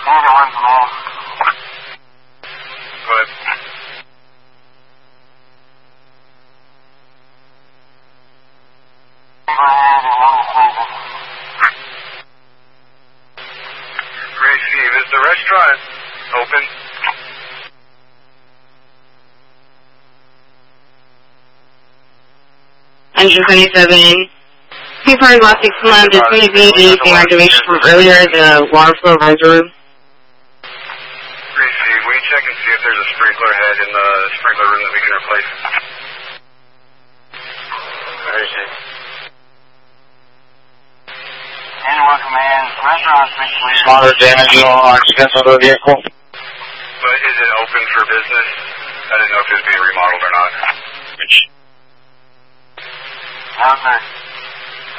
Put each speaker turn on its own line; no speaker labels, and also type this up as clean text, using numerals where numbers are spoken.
91 command. Go ahead. Ray Steve, is the restaurant open?
Engine 27. Confirmed last 6 months is going to be anything activation from earlier in the water flow advisory room.
Receive. Will you check and see if there's a sprinkler head in the sprinkler room that we can replace? Receive. 91 command. Restaurant please.
Smaller damage on occupants of the vehicle.
But is it open for business? I didn't know if it was being remodeled or not.
Which?
No, sir.